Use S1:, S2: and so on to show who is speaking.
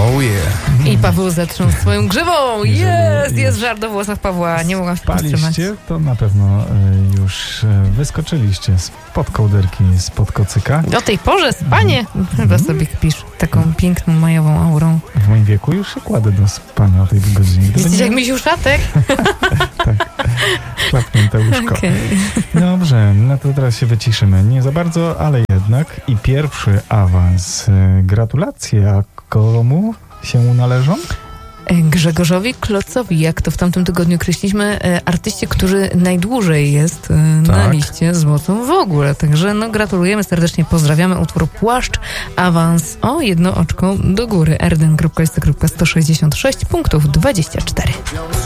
S1: Oh yeah.
S2: I Paweł zatrząsł swoją grzywą. Jest żar do włosach Pawła. Nie mogłam się powstrzymać.
S3: Spaliście, to na pewno już wyskoczyliście spod kołderki, spod kocyka.
S2: O tej porze spanie. Chyba sobie kpisz taką piękną majową aurą.
S3: W moim wieku już się kładę do spania o tej godzinie.
S2: Jesteś jak misiu szatek?
S3: Tak, klapnięte łóżko.
S2: Okay.
S3: Dobrze, no to teraz się wyciszymy. Nie za bardzo, ale jednak. I pierwszy awans. Gratulacje. A komu się należą?
S2: Grzegorzowi Klocowi, jak to w tamtym tygodniu określiliśmy, artyście, który najdłużej jest na liście złotą w ogóle. Także gratulujemy serdecznie, pozdrawiamy. Utwór Płaszcz, awans o 1 oczko do góry. Erden.166 punktów 24.